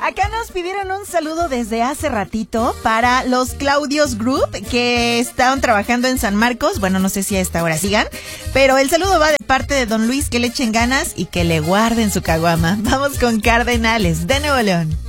Acá nos pidieron un saludo desde hace ratito para los Claudios Group que estaban trabajando en San Marcos. Bueno, no sé si a esta hora sigan, pero el saludo va de parte de don Luis, que le echen ganas y que le guarden su caguama. Vamos con Cardenales de Nuevo León.